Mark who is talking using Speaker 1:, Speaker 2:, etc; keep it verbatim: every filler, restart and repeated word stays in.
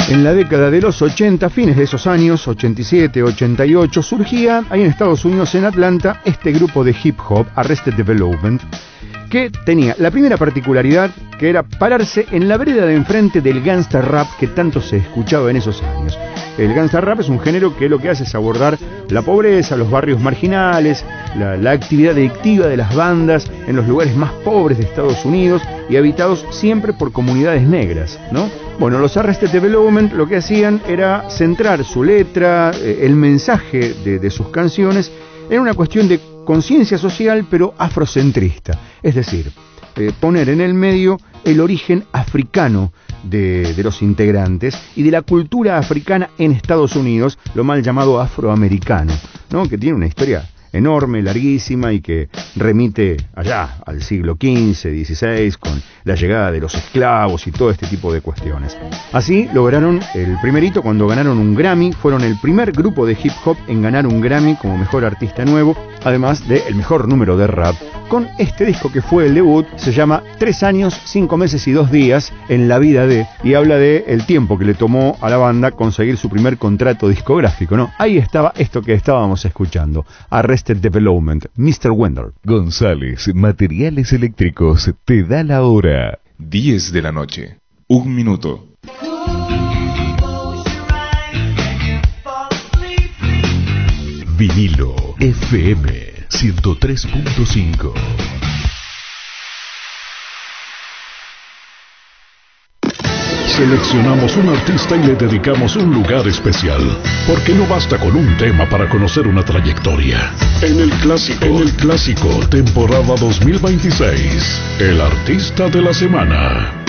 Speaker 1: En la década de los ochenta, fines de esos años, ochenta y siete, ochenta y ocho, surgía ahí en Estados Unidos, en Atlanta, este grupo de hip hop, Arrested Development, que tenía la primera particularidad, que era pararse en la vereda de enfrente del gangsta rap que tanto se escuchaba en esos años. El gangsta rap es un género que lo que hace es abordar la pobreza, los barrios marginales, la, la actividad delictiva de las bandas en los lugares más pobres de Estados Unidos y habitados siempre por comunidades negras, ¿no? Bueno, los Arrested Development lo que hacían era centrar su letra, eh, el mensaje de, de sus canciones en una cuestión de conciencia social pero afrocentrista, es decir, eh, poner en el medio el origen africano de, de los integrantes y de la cultura africana en Estados Unidos, lo mal llamado afroamericano, ¿no? Que tiene una historia enorme, larguísima y que remite allá al siglo quince, dieciséis, con la llegada de los esclavos y todo este tipo de cuestiones. Así lograron el primer hito cuando ganaron un Grammy, fueron el primer grupo de hip hop en ganar un Grammy como mejor artista nuevo, además del mejor número de rap, con este disco que fue el debut, se llama Tres años, cinco meses y dos días en la vida de, y habla de el tiempo que le tomó a la banda conseguir su primer contrato discográfico, ¿no? Ahí estaba esto que estábamos escuchando, Arrested Development, mister Wendell.
Speaker 2: González Materiales Eléctricos te da la hora.
Speaker 3: diez de la noche, un minuto.
Speaker 2: Vinilo F M ciento tres punto cinco.
Speaker 4: Seleccionamos un artista y le dedicamos un lugar especial, porque no basta con un tema para conocer una trayectoria. En el clásico, en el clásico, temporada dos mil veintiséis, el artista de la semana.